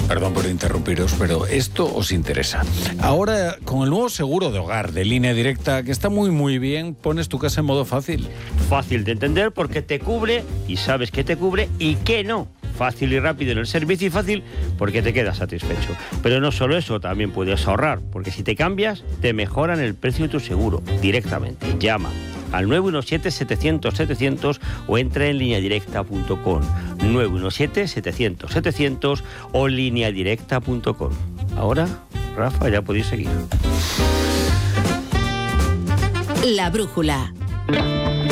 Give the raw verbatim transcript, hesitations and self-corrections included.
Perdón por interrumpiros, pero esto os interesa. Ahora, con el nuevo seguro de hogar de Línea Directa, que está muy muy bien, pones tu casa en modo fácil. Fácil de entender porque te cubre y sabes qué te cubre y qué no. Fácil y rápido en el servicio y fácil porque te quedas satisfecho. Pero no solo eso, también puedes ahorrar, porque si te cambias, te mejoran el precio de tu seguro directamente. Llama al nueve uno siete, setecientos, setecientos o entra en línea directa punto com. nueve uno siete, setecientos, setecientos o línea directa punto com. Ahora, Rafa, ya podéis seguir. La brújula.